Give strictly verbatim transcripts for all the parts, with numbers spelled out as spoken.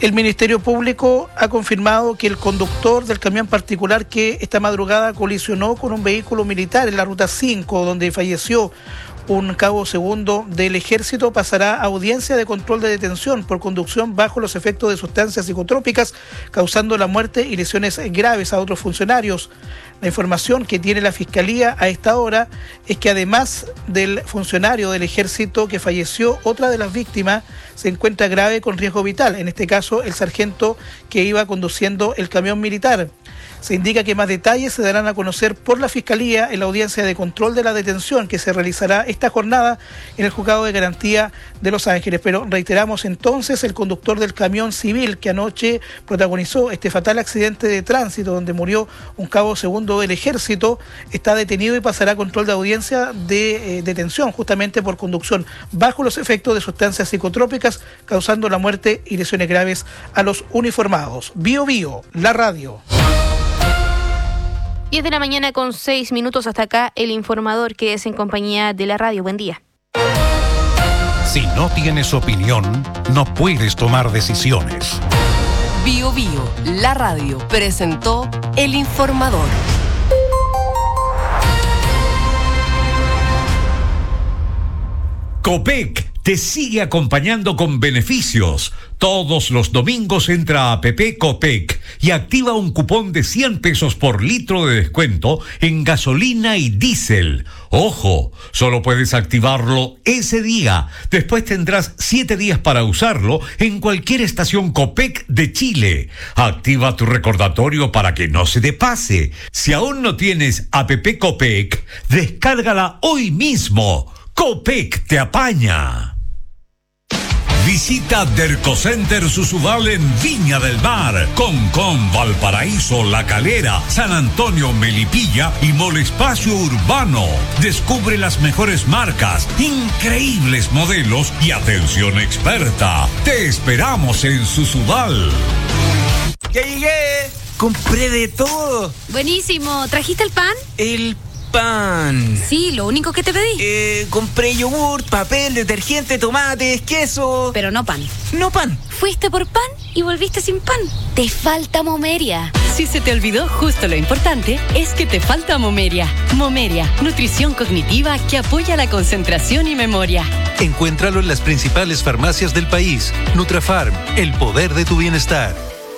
El Ministerio Público ha confirmado que el conductor del camión particular que esta madrugada colisionó con un vehículo militar en la Ruta cinco, donde falleció un cabo segundo del Ejército, pasará a audiencia de control de detención por conducción bajo los efectos de sustancias psicotrópicas, causando la muerte y lesiones graves a otros funcionarios. La información que tiene la Fiscalía a esta hora es que además del funcionario del Ejército que falleció, otra de las víctimas se encuentra grave con riesgo vital, en este caso el sargento que iba conduciendo el camión militar. Se indica que más detalles se darán a conocer por la Fiscalía en la audiencia de control de la detención que se realizará esta jornada en el Juzgado de Garantía de Los Ángeles. Pero reiteramos entonces, el conductor del camión civil que anoche protagonizó este fatal accidente de tránsito donde murió un cabo segundo del Ejército está detenido y pasará a control de audiencia de eh, detención justamente por conducción bajo los efectos de sustancias psicotrópicas, causando la muerte y lesiones graves a los uniformados. Bio Bio, la radio. diez de la mañana con seis minutos. Hasta acá el informador, que es en compañía de la radio. Buen día. Si no tienes opinión, no puedes tomar decisiones. Bio Bio, la radio, presentó el informador. Copec te sigue acompañando con beneficios. Todos los domingos entra a App Copec y activa un cupón de cien pesos por litro de descuento en gasolina y diésel. Ojo, solo puedes activarlo ese día. Después tendrás siete días para usarlo en cualquier estación Copec de Chile. Activa tu recordatorio para que no se te pase. Si aún no tienes App Copec, descárgala hoy mismo. Copec te apaña. Visita Dercocenter Susubal en Viña del Mar, Concón, Valparaíso, La Calera, San Antonio, Melipilla y Mall Espacio Urbano. Descubre las mejores marcas, increíbles modelos y atención experta. Te esperamos en Susubal. ¡Ya llegué! ¡Compré de todo! Buenísimo. ¿Trajiste el pan? El pan. Sí, lo único que te pedí. Eh, compré yogur, papel, detergente, tomates, queso. Pero no pan. No pan. Fuiste por pan y volviste sin pan. Te falta Momeria. Si se te olvidó justo lo importante, es que te falta Momeria. Momeria, nutrición cognitiva que apoya la concentración y memoria. Encuéntralo en las principales farmacias del país. Nutrafarm, el poder de tu bienestar.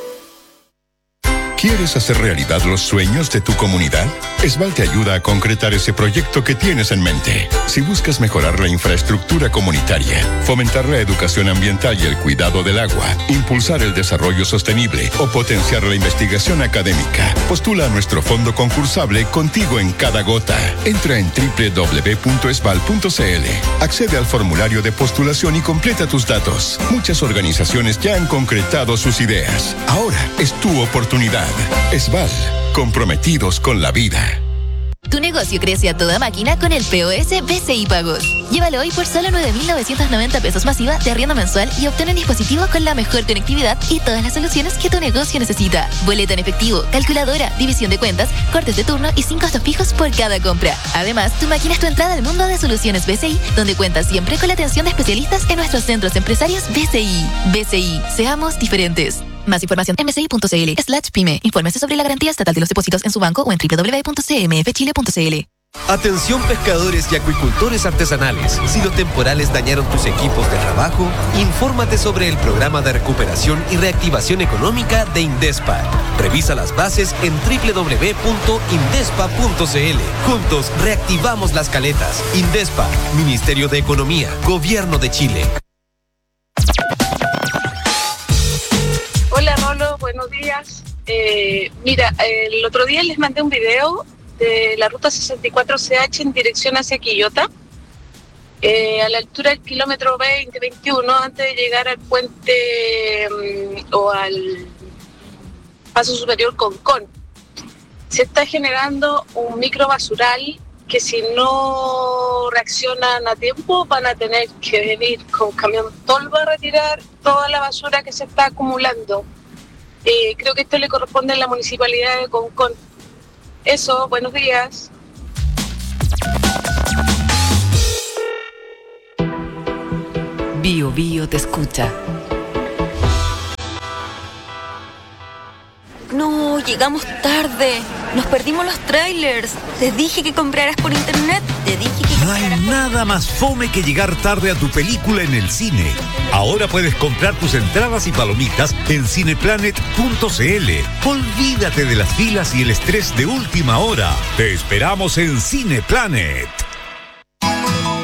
¿Quieres hacer realidad los sueños de tu comunidad? Esval te ayuda a concretar ese proyecto que tienes en mente. Si buscas mejorar la infraestructura comunitaria, fomentar la educación ambiental y el cuidado del agua, impulsar el desarrollo sostenible o potenciar la investigación académica, postula a nuestro fondo concursable Contigo en Cada Gota. Entra en doble u doble u doble u punto esval punto c l, accede al formulario de postulación y completa tus datos. Muchas organizaciones ya han concretado sus ideas. Ahora es tu oportunidad. Esval, comprometidos con la vida. Tu negocio crece a toda máquina con el P O S B C I Pagos. Llévalo hoy por solo nueve mil novecientos noventa pesos masiva de arriendo mensual y obtén un dispositivo con la mejor conectividad y todas las soluciones que tu negocio necesita. Boleto en efectivo, calculadora, división de cuentas, cortes de turno y sin costos fijos por cada compra. Además, tu máquina es tu entrada al mundo de soluciones B C I, donde cuentas siempre con la atención de especialistas en nuestros centros empresarios B C I. B C I, seamos diferentes. Más información en bci.cl slash pyme. Infórmese sobre la garantía estatal de los depósitos en su banco o en doble u doble u doble u punto c m f chile punto c l. Atención pescadores y acuicultores artesanales. Si los temporales dañaron tus equipos de trabajo, infórmate sobre el programa de recuperación y reactivación económica de Indespa. Revisa las bases en doble u doble u doble u punto indespa punto c l. Juntos reactivamos las caletas. Indespa, Ministerio de Economía, Gobierno de Chile. Hola Rolo, buenos días. Eh, mira, el otro día les mandé un video de la ruta sesenta y cuatro C H en dirección hacia Quillota, eh, a la altura del kilómetro veinte veintiuno, antes de llegar al puente um, o al paso superior Concón. Se está generando un micro basural que si no reaccionan a tiempo van a tener que venir con camión tolva a retirar toda la basura que se está acumulando. Eh, creo que esto le corresponde a la municipalidad de Concón. Eso, buenos días. Bio Bio te escucha. llegamos tarde. Nos perdimos los trailers. Te dije que compraras por internet. Te dije que No hay nada más fome que llegar tarde a tu película en el cine. Ahora puedes comprar tus entradas y palomitas en cineplanet punto c l. Olvídate de las filas y el estrés de última hora. Te esperamos en Cineplanet.